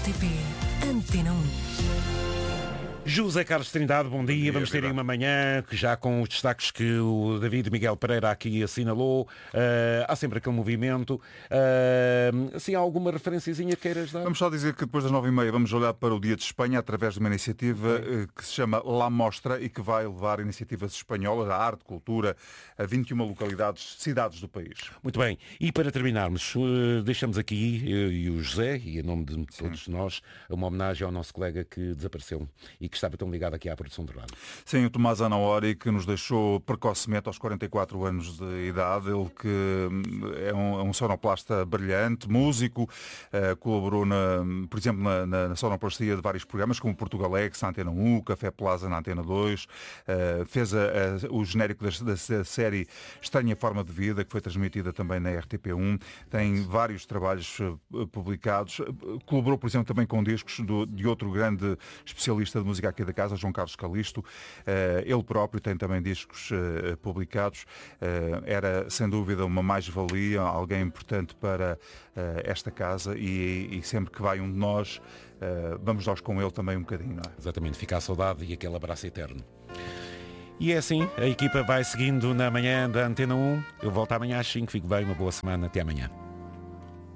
RTP Antena 1. José Carlos Trindade, bom dia. Vamos ter aí uma manhã que já com os destaques que o David Miguel Pereira aqui assinalou. Há sempre aquele movimento. Assim, há alguma referenciazinha que queiras dar? Vamos só dizer que depois das 9h30 vamos olhar para o Dia de Espanha através de uma iniciativa que se chama La Mostra e que vai levar iniciativas espanholas, a arte, cultura, a 21 localidades, cidades do país. Muito bem. E para terminarmos, deixamos aqui, eu e o José, e em nome de todos nós, uma homenagem ao nosso colega que desapareceu e que estava tão ligado aqui à produção de rádio. Sim, o Tomás Anaori, que nos deixou precocemente aos 44 anos de idade. Ele que é um sonoplasta brilhante, músico, colaborou, por exemplo, na sonoplastia de vários programas, como Portugalex, na Antena 1, Café Plaza, na Antena 2, fez o genérico da série Estranha Forma de Vida, que foi transmitida também na RTP1, tem vários trabalhos publicados, colaborou, por exemplo, também com discos de outro grande especialista de música aqui da casa, João Carlos Calisto. Ele próprio tem também discos publicados. Era, sem dúvida, uma mais-valia, alguém importante para esta casa e sempre que vai um de nós, vamos nós com ele também um bocadinho, não é? Exatamente, fica a saudade e aquele abraço eterno. E é assim, a equipa vai seguindo na manhã da Antena 1. Eu volto amanhã às 5, fico bem, uma boa semana, até amanhã.